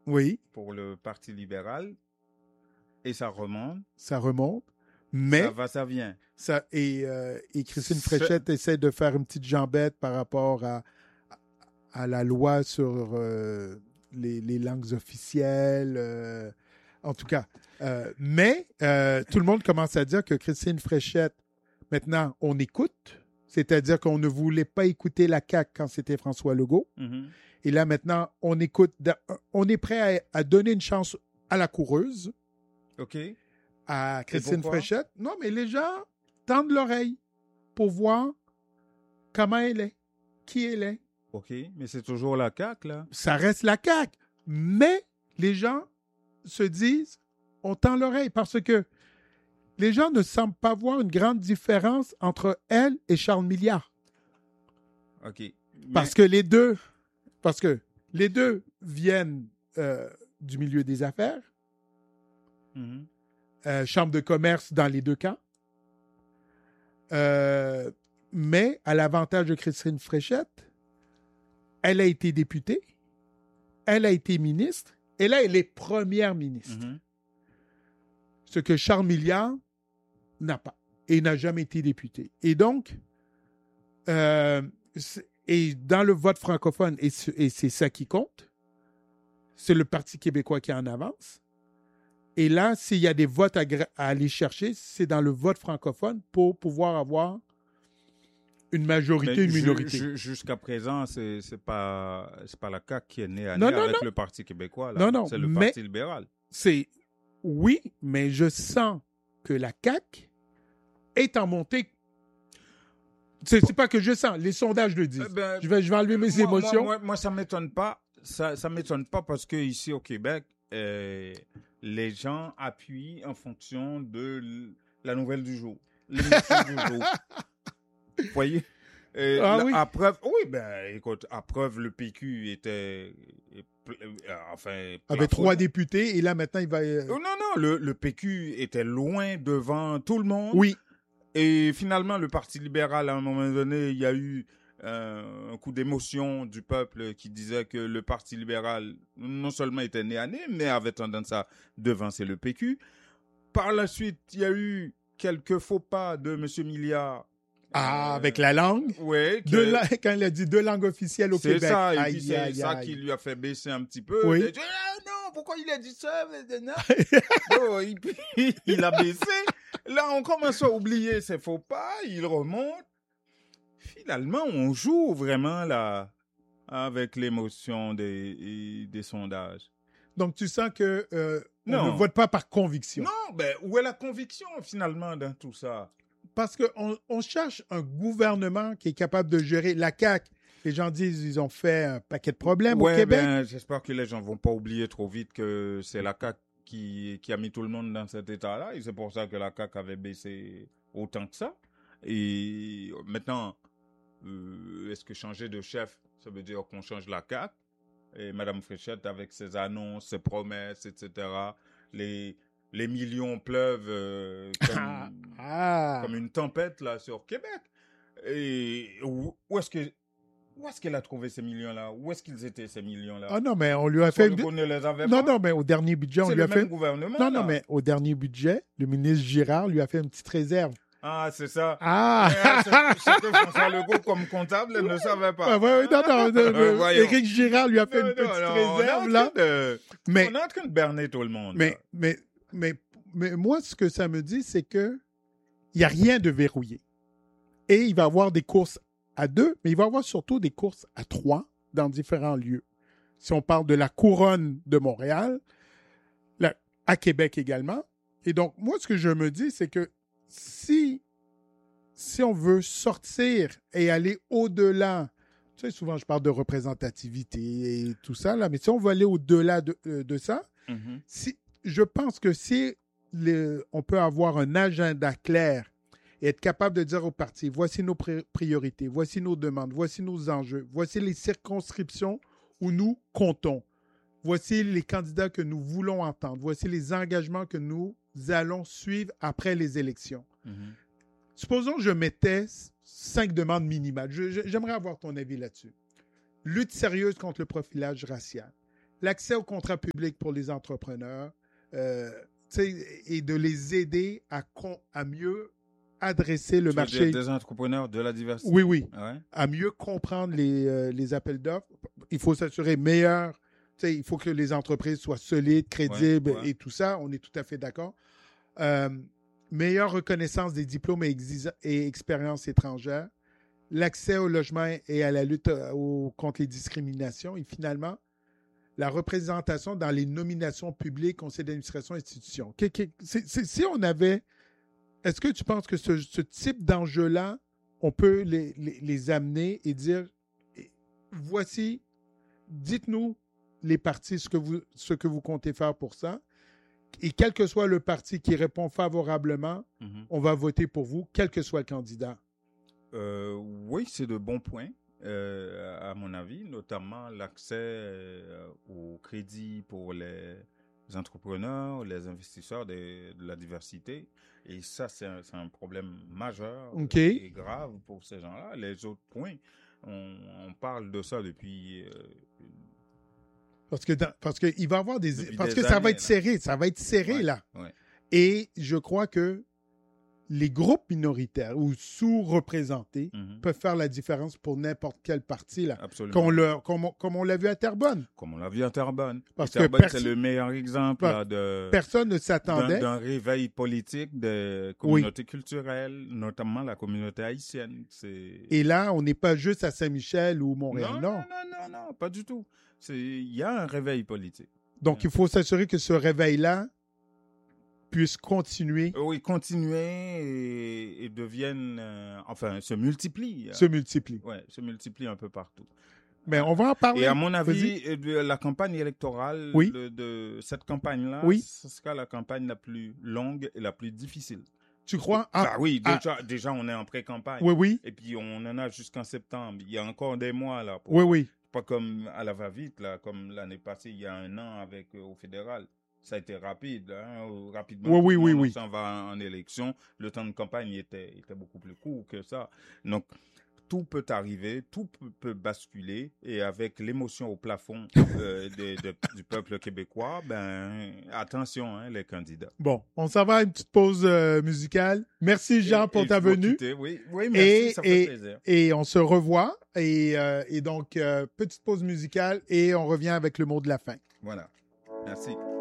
Oui, pour le Parti libéral et ça remonte. ça remonte. Mais Ça va, ça vient. et Christine Fréchette essaie de faire une petite jambette par rapport à la loi sur les langues officielles. En tout cas. Mais tout le monde commence à dire que Christine Fréchette, maintenant, on écoute. C'est-à-dire qu'on ne voulait pas écouter la CAQ quand c'était François Legault. Mhm. Et là, maintenant, on écoute. On est prêt à donner une chance à la coureuse, OK. à Christine pourquoi? Fréchette. Non, mais les gens tendent l'oreille pour voir comment elle est, qui elle est. OK. Mais c'est toujours la CAQ, là. Ça reste la CAQ. Mais les gens se disent, on tend l'oreille parce que les gens ne semblent pas voir une grande différence entre elle et Charles Milliard. OK. Mais- Parce que les deux viennent du milieu des affaires, Mhm. chambre de commerce dans les deux cas. Mais à l'avantage de Christine Fréchette, elle a été députée, elle a été ministre, et là, elle est première ministre. Mhm. Ce que Charles Milliard n'a pas, et n'a jamais été député. Et donc, et dans le vote francophone, et c'est ça qui compte, c'est le Parti québécois qui est en avance. Et là, s'il y a des votes à aller chercher, c'est dans le vote francophone pour pouvoir avoir une majorité, Mais une minorité. jusqu'à présent, c'est pas la CAQ qui est née à Non, nez non, avec non. le Parti québécois. Là. Non, non, c'est le mais- Parti libéral. C'est oui, mais je sens que la CAQ est en montée. C'est pas que je sens, les sondages le disent. Ben, je vais enlever mes émotions. Moi, ça m'étonne pas. Ça m'étonne pas parce que ici au Québec, les gens appuient en fonction de la nouvelle du jour, l'émission du jour. Vous voyez? Oui. À preuve, oui, ben, écoute, à preuve, le PQ était, Avec plafonné. 3 députés, et là, maintenant, il va... Non, le PQ était loin devant tout le monde. Oui, Et finalement, le Parti libéral, à un moment donné, il y a eu un coup d'émotion du peuple qui disait que le Parti libéral, non seulement était né à nez, mais avait tendance à devancer le PQ. Par la suite, il y a eu quelques faux pas de M. Milliard. avec la langue. Ouais, Quand il a dit 2 langues officielles au c'est Québec. ça, et Aïe, puis c'est aïe, ça aïe. qui lui a fait baisser un petit peu. Oui. Il a dit, ah, non, pourquoi il a dit ça? Bon, et puis, il a baissé. Là, on commence à oublier ses faux pas, il remonte. Finalement, on joue vraiment là avec l'émotion des sondages. Donc, tu sens que on Non. ne vote pas par conviction. Non, ben, où est la conviction finalement dans tout ça? Parce qu'on cherche un gouvernement qui est capable de gérer la CAQ. Les gens disent ils ont fait un paquet de problèmes au Québec. Ben, j'espère que les gens vont pas oublier trop vite que c'est la CAQ qui a mis tout le monde dans cet état-là. Et c'est pour ça que la CAQ avait baissé autant que ça. Et maintenant, est-ce que changer de chef, ça veut dire qu'on change la CAQ? Et Mme Fréchette, avec ses annonces, ses promesses, etc., les millions pleuvent comme une tempête là sur Québec. Et où est-ce qu'elle a trouvé ces millions-là? Où est-ce qu'ils étaient, ces millions-là? Ah non, mais on lui a fait... On ne les avait Non, pas. non, mais au dernier budget, on C'est lui a le fait... même gouvernement, Non, là. non, mais au dernier budget, le ministre Girard lui a fait une petite réserve. Ah, c'est ça. Ah! C'est que François Legault, comme comptable, elle ne savait pas. Ah, ouais, non, Voyons. Éric Girard lui a fait une petite réserve, là. Mais, on est en train de berner tout le monde. mais moi, ce que ça me dit, c'est que il n'y a rien de verrouillé. Et il va y avoir des courses à 2, mais il va y avoir surtout des courses à 3 dans différents lieux. Si on parle de la couronne de Montréal, à Québec également. Et donc, moi, ce que je me dis, c'est que si on veut sortir et aller au-delà, tu sais, souvent je parle de représentativité et tout ça, là, mais si on veut aller au-delà de ça, je pense que si on peut avoir un agenda clair et être capable de dire aux partis, voici nos priorités, voici nos demandes, voici nos enjeux, voici les circonscriptions où nous comptons, voici les candidats que nous voulons entendre, voici les engagements que nous allons suivre après les élections. Supposons que je mettais 5 demandes minimales. J'aimerais avoir ton avis là-dessus. Lutte sérieuse contre le profilage racial. l'accès au contrat public pour les entrepreneurs, et de les aider à mieux adresser le marché. Des entrepreneurs de la diversité. Oui, oui. Ouais. À mieux comprendre les appels d'offres. Il faut s'assurer meilleur. Il faut que les entreprises soient solides, crédibles et tout ça. On est tout à fait d'accord. Meilleure reconnaissance des diplômes et expériences étrangères. L'accès au logement et à la lutte contre les discriminations. Et finalement, la représentation dans les nominations publiques, conseil d'administration, institutions. Si on avait... Est-ce que tu penses que ce type d'enjeux-là, on peut les amener et dire, voici, dites-nous les partis, ce que vous comptez faire pour ça, et quel que soit le parti qui répond favorablement, on va voter pour vous, quel que soit le candidat. Oui, c'est de bons points. À mon avis, notamment l'accès au crédit pour les entrepreneurs, les investisseurs de la diversité. Et ça, c'est un problème majeur et grave pour ces gens-là. Les autres points, on parle de ça depuis... parce que il va y avoir parce que années, ça va être serré. Ça va être serré, là. Ouais. Et je crois que les groupes minoritaires ou sous-représentés peuvent faire la différence pour n'importe quel parti, là. Absolument. Comme on l'a vu à Terrebonne. Comme on l'a vu à Terrebonne. Parce que Terrebonne, c'est le meilleur exemple là, personne ne s'attendait d'un réveil politique des communautés culturelles, notamment la communauté haïtienne. Et là, on n'est pas juste à Saint-Michel ou Montréal, non, pas du tout. Il y a un réveil politique. Donc, il faut s'assurer que ce réveil-là puisse continuer. Oui, continuer et devienne, se multiplie. Se multiplie. Oui, se multiplie un peu partout. Mais on va en parler. Et à mon avis, de la campagne électorale, de cette campagne-là, ce sera la campagne la plus longue et la plus difficile. Tu crois? Oui, déjà, on est en pré-campagne. Oui. Et puis, on en a jusqu'en septembre. Il y a encore des mois, là. Oui. Pas comme à la va-vite, là, comme l'année passée, il y a 1 an au fédéral. Ça a été rapide, rapidement. Oui. On s'en va en élection. Le temps de campagne était beaucoup plus court que ça. Donc, tout peut arriver, tout peut basculer. Et avec l'émotion au plafond du peuple québécois, attention, les candidats. Bon, on s'en va à une petite pause musicale. Merci, Jean, pour ta venue. Oui, merci, ça fait plaisir. Et on se revoit. Et donc, petite pause musicale et on revient avec le mot de la fin. Voilà. Merci.